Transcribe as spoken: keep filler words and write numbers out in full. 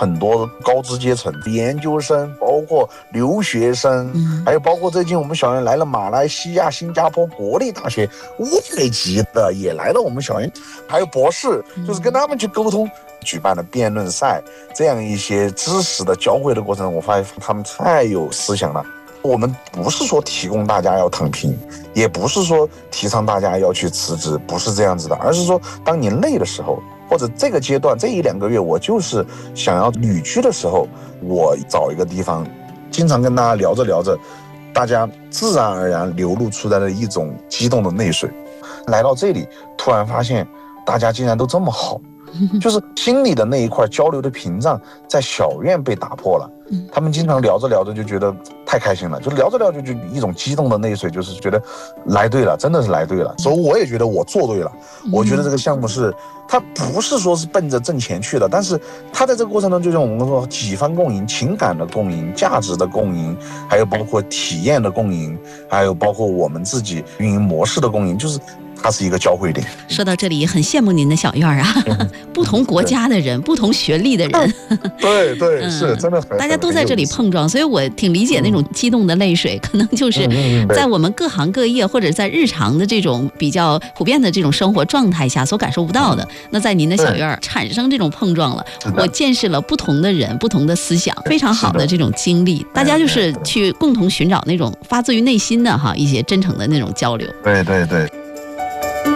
很多高知阶层，研究生，包括留学生，嗯、还有包括最近我们小院来了马来西亚、新加坡国立大学外籍的也来了我们小院，还有博士，就是跟他们去沟通。举办了辩论赛，这样一些知识的交汇的过程中，我发现他们太有思想了。我们不是说提供大家要躺平，也不是说提倡大家要去辞职，不是这样子的，而是说当您累的时候，或者这个阶段这一两个月我就是想要旅居的时候，我找一个地方，经常跟大家聊着聊着，大家自然而然流露出来的一种激动的泪水。来到这里，突然发现大家竟然都这么好，就是心里的那一块交流的屏障在小院被打破了。他们经常聊着聊着就觉得太开心了，就聊着聊着就一种激动的泪水，就是觉得来对了，真的是来对了。所以我也觉得我做对了。我觉得这个项目是，它不是说是奔着挣钱去的，但是它在这个过程中，就像我们说几方共赢，情感的共赢，价值的共赢，还有包括体验的共赢，还有包括我们自己运营模式的共赢，就是它是一个交汇点。 说到这里，很羡慕您的小院啊，不同国家的人，不同学历的人， 对对、嗯、是真的很， 大家都在这里碰撞，所以我挺理解那种激动的泪水，可能就是在我们各行各业或者在日常的这种比较普遍的这种生活状态下所感受不到的。那在您的小院产生这种碰撞了，我见识了不同的人、不同的思想，非常好的这种经历。大家就是去共同寻找那种发自于内心的哈一些真诚的那种交流。 对对对。